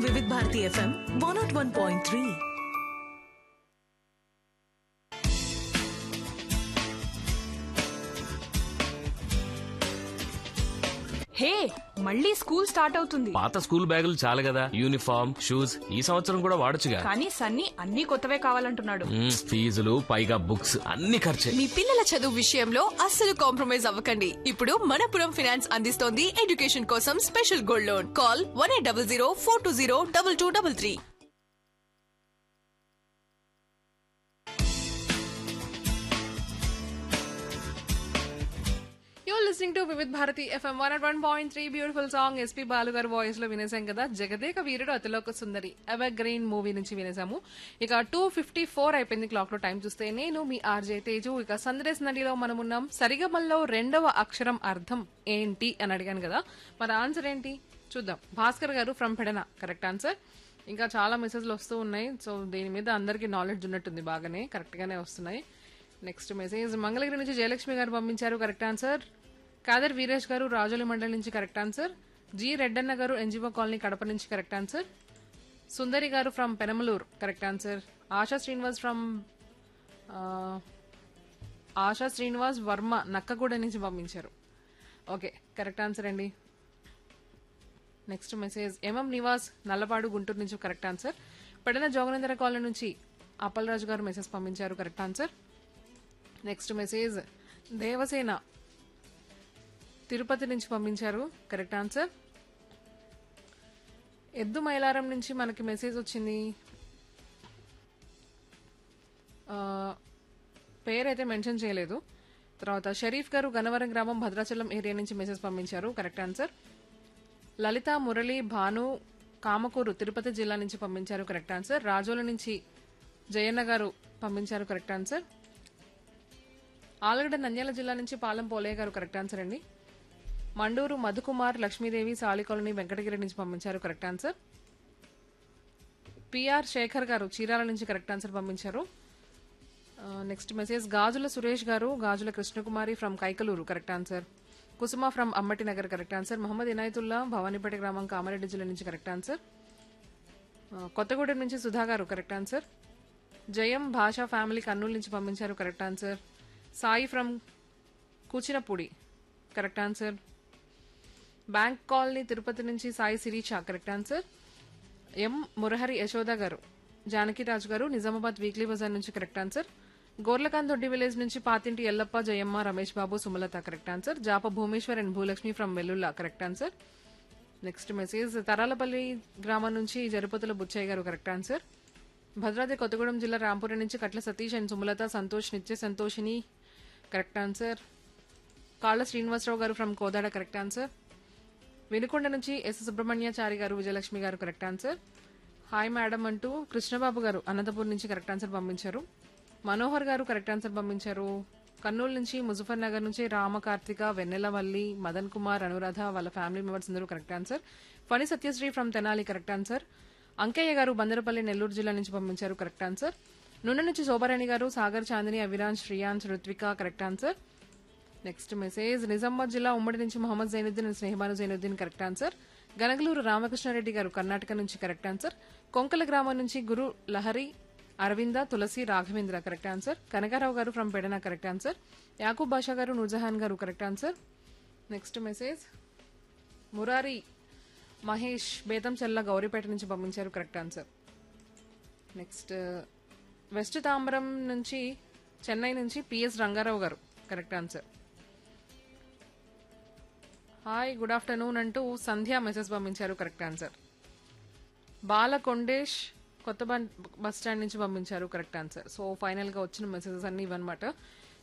వివిధ భారతి FM 101.3. హే, మళ్ళీ school start అవుతుంది. పాత స్కూల్ బ్యాగులు చాలు కదా, యూనిఫామ్ షూస్ ఈ సంవత్సరం కూడా వాడొచ్చుగా. కానీ సన్నీ అన్ని కొత్తవే కావాలంటున్నాడు. ఫీజులు పైగా బుక్స్ అన్ని ఖర్చే. మీ పిల్లల చదువు విషయంలో అస్సలు కాంప్రమైజ్ అవ్వకండి. ఇప్పుడు మనపురం ఫైనాన్స్ అందిస్తోంది ఎడ్యుకేషన్ కోసం special gold loan. Call 1800 420 2233. Listening to వివిధ Bharati FM 101.3. Beautiful song SP Balu గారి వాయిస్ లో వినేసాం కదా. Jagadeka Veerudu Athiloka Sundari ever green movie నుంచి వినేసాము. ఇక 2:54 అయిపోయింది క్లాక్ లో. టైం చూస్తే నేను మీ ఆర్జే తేజు. ఇక సందేశ్ నదిలో మనం ఉన్నాం. సరిగమల్లో రెండవ అక్షరం అర్థం ఏంటి అని అడిగాను కదా, మరి ఆన్సర్ ఏంటి చూద్దాం. భాస్కర్ గారు ఫ్రమ్ పెడన కరెక్ట్ ఆన్సర్. ఇంకా చాలా మెసేజ్లు వస్తూ ఉన్నాయి. సో దీని మీద అందరికీ నాలెడ్జ్ ఉన్నట్టుంది, బాగానే కరెక్ట్ గానే వస్తున్నాయి. నెక్స్ట్ మెసేజ్ మంగళగిరి నుంచి జయలక్ష్మి గారు పంపించారు కరెక్ట్ ఆన్సర్. కాదర్ వీరేష్ గారు రాజోలి మండలి నుంచి కరెక్ట్ ఆన్సర్. జి రెడ్డన్న గారు ఎన్జిఓ కాలనీ కడప నుంచి కరెక్ట్ ఆన్సర్. సుందరి గారు from Penamaluru correct answer. ASHA Srinivas Varma Nakkaguda నుంచి పంపించారు. ఓకే కరెక్ట్ ఆన్సర్ అండి. Next message MM Nivas Nallapadu Guntur నుంచి correct answer. Pedana Joganendra colony నుంచి అప్పలరాజు గారు మెసేజ్ పంపించారు correct answer. Next message Devasena Tirupati నుంచి పంపించారు కరెక్ట్ ఆన్సర్. ఎద్దు మైలారం నుంచి మనకి మెసేజ్ వచ్చింది, పేరైతే మెన్షన్ చేయలేదు. తర్వాత షరీఫ్ గారు గన్నవరం గ్రామం భద్రాచలం ఏరియా నుంచి మెసేజ్ పంపించారు కరెక్ట్ ఆన్సర్. లలిత మురళి భాను కామకూరు తిరుపతి జిల్లా నుంచి పంపించారు కరెక్ట్ ఆన్సర్. రాజోల నుంచి జయన్న గారు పంపించారు కరెక్ట్ ఆన్సర్. ఆలగడ్డ నంద్యాల జిల్లా నుంచి పాలెం పోలయ్య గారు కరెక్ట్ ఆన్సర్ అండి. మండూరు మధుకుమార్ లక్ష్మీదేవి సాలికాలనీ వెంకటగిరి నుంచి పంపించారు కరెక్ట్ ఆన్సర్. పిఆర్ శేఖర్ గారు చీరాల నుంచి కరెక్ట్ ఆన్సర్ పంపించారు. నెక్స్ట్ మెసేజ్ గాజుల సురేష్ గారు గాజుల Krishnakumari from Kaikaluru correct answer. Kusum from అమ్మటి Nagar correct answer. Mohammed Inayatullah Bhavanipeta గ్రామం కామారెడ్డి జిల్లా నుంచి కరెక్ట్ ఆన్సర్. కొత్తగూడెం నుంచి సుధా గారు కరెక్ట్ ఆన్సర్. జయం భాషా ఫ్యామిలీ కర్నూలు నుంచి పంపించారు correct answer. Sai from Kuchinapudi correct answer. Bank colony Tirupati నుంచి సాయి శిరీష కరెక్ట్ ఆన్సర్. ఎం మురహరి యశోద గారు జానకిరాజు గారు నిజామాబాద్ వీక్లీ బజార్ నుంచి కరెక్ట్ ఆన్సర్. గోర్లకాంత్ దొడ్డి విలేజ్ నుంచి పాతింటి Yellappa Jayamma Ramesh Babu Sumalatha correct answer. జాప Bhumeshwar and Bhulakshmi from Vellulla correct answer. Next message Taralapalli గ్రామం నుంచి జరుపతుల బుచ్చయ్య గారు కరెక్ట్ ఆన్సర్. భద్రాద్రి కొత్తగూడెం జిల్లా రాంపురం నుంచి కట్ల సతీష్ అండ్ సుమలత సంతోష్ నిత్య సంతోషిని కరెక్ట్ ఆన్సర్. కాళ్ళ శ్రీనివాసరావు గారు from Kodad correct answer. Vinukonda నుంచి ఎస్ సుబ్రహ్మణ్యాచారి గారు విజయలక్ష్మి గారు కరెక్ట్ ఆన్సర్. హాయ్ మేడం అంటూ కృష్ణబాబు గారు అనంతపూర్ నుంచి కరెక్ట్ ఆన్సర్ పంపించారు. మనోహర్ గారు కరెక్ట్ ఆన్సర్ పంపించారు. కర్నూలు నుంచి ముజఫర్ నగర్ నుంచి రామ కార్తిక వెన్నెలవల్లి మదన్ కుమార్ అనురాధ వాళ్ళ ఫ్యామిలీ మెంబర్స్ అందరూ correct answer. Phani Satyasri from Tenali correct answer. Ankaiah గారు బందరపల్లి నెల్లూరు జిల్లా నుంచి పంపించారు కరెక్ట్ ఆన్సర్. నున్న నుంచి శోభారాణి గారు Sagar Chandini అవిరాజ్ Sreeyans Ruthvika correct answer. Next message Nizamabad జిల్లా ఉమ్మడి నుంచి Mohammed Zainuddin and Sneha Banu Zainuddin correct answer. Ganagaluru Ramakrishna Reddy గారు కర్ణాటక నుంచి కరెక్ట్ ఆన్సర్. కొంకల గ్రామం నుంచి గురు లహరి అరవింద తులసి రాఘవేంద్ర కరెక్ట్ ఆన్సర్. కనకారావు గారు from Pedana correct answer. Yakub బాషా గారు నూర్జహాన్ గారు correct answer. Next message Murari Mahesh Bethamcherla Gouripeta నుంచి పంపించారు correct answer. Next west Tambaram నుంచి చెన్నై నుంచి పిఎస్ రంగారావు గారు correct answer. Hi good afternoon అంటూ సంధ్య మెసేజ్ పంపించారు కరెక్ట్ ఆన్సర్. బాలకొండేష్ కొత్త బస్ స్టాండ్ నుంచి పంపించారు కరెక్ట్ ఆన్సర్. సో ఫైనల్ గా వచ్చిన మెసేజెస్ అన్ని ఇవన్నమాట.